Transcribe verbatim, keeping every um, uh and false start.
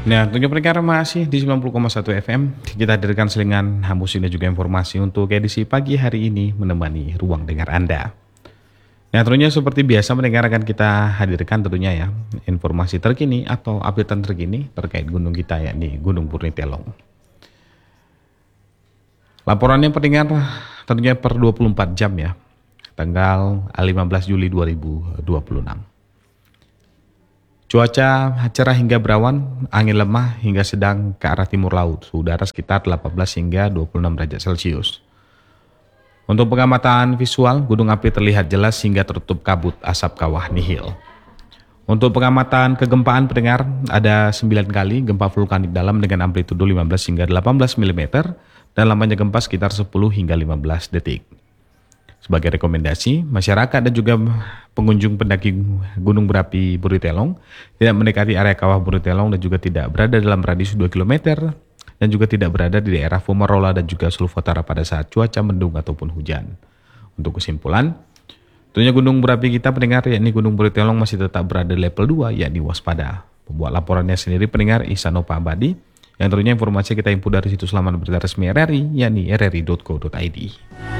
Nah, tentunya pendengar masih di sembilan puluh koma satu F M. Kita hadirkan selingan musik dan juga informasi untuk edisi pagi hari ini menemani ruang dengar Anda. Nah, tentunya seperti biasa pendengar akan kita hadirkan tentunya ya informasi terkini atau updatean terkini terkait gunung kita yakni Gunung Purni Telong. Laporannya pendengar tentunya per dua puluh empat jam ya, tanggal lima belas Juli dua ribu dua puluh enam. Cuaca cerah hingga berawan, angin lemah hingga sedang ke arah timur laut, suhu udara sekitar delapan belas hingga dua puluh enam derajat Celcius. Untuk pengamatan visual, gunung api terlihat jelas hingga tertutup kabut asap kawah nihil. Untuk pengamatan kegempaan pendengar, ada sembilan kali gempa vulkanik dalam dengan amplitudo lima belas hingga delapan belas milimeter dan lamanya gempa sekitar sepuluh hingga lima belas detik. Sebagai rekomendasi, masyarakat dan juga pengunjung pendaki Gunung Berapi Purni Telong tidak mendekati area kawah Purni Telong dan juga tidak berada dalam radius dua kilometer dan juga tidak berada di daerah Fumarola dan juga Sulawesi pada saat cuaca mendung ataupun hujan. Untuk kesimpulan, tentunya gunung berapi kita pendengar yakni Gunung Purni Telong masih tetap berada di level dua yakni waspada. Pembuat laporannya sendiri pendengar Ihsanova Abadi, yang tentunya informasi kita input dari situs laman berita resmi R R I yakni r r i dot co dot i d.